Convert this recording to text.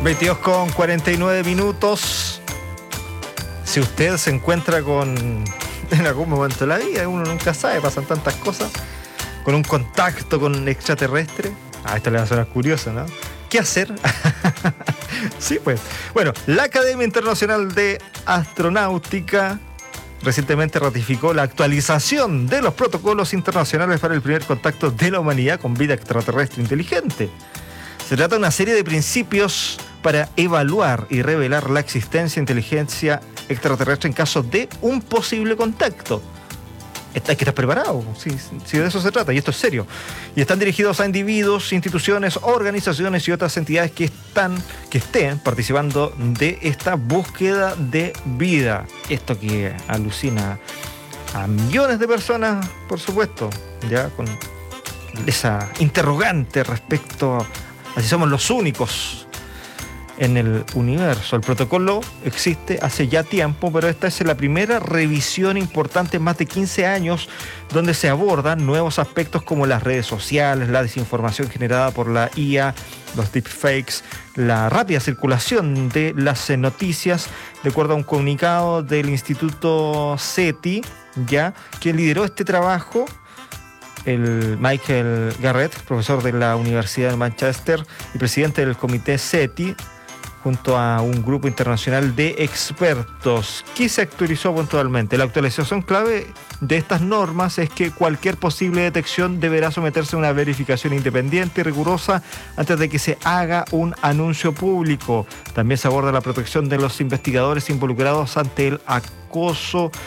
22:49. Si usted se encuentra en algún momento de la vida, uno nunca sabe, pasan tantas cosas, con un contacto con un extraterrestre. Esta le va a sonar curiosa, ¿no? ¿Qué hacer? Sí, pues. Bueno, la Academia Internacional de Astronáutica recientemente ratificó la actualización de los protocolos internacionales para el primer contacto de la humanidad con vida extraterrestre inteligente. Se trata de una serie de principios para evaluar y revelar la existencia de inteligencia extraterrestre en caso de un posible contacto. Hay que estar preparado, si de eso se trata, y esto es serio. Y están dirigidos a individuos, instituciones, organizaciones y otras entidades que estén participando de esta búsqueda de vida. Esto que alucina a millones de personas, por supuesto, ya con esa interrogante respecto a si somos los únicos en el universo. El protocolo existe hace ya tiempo, pero esta es la primera revisión importante en más de 15 años donde se abordan nuevos aspectos como las redes sociales, la desinformación generada por la IA, los deepfakes, la rápida circulación de las noticias, de acuerdo a un comunicado del Instituto SETI, ya, que lideró este trabajo. El Michael Garrett, profesor de la Universidad de Manchester y presidente del comité SETI, junto a un grupo internacional de expertos, que se actualizó puntualmente. La actualización clave de estas normas es que cualquier posible detección deberá someterse a una verificación independiente y rigurosa antes de que se haga un anuncio público. También se aborda la protección de los investigadores involucrados ante el acoso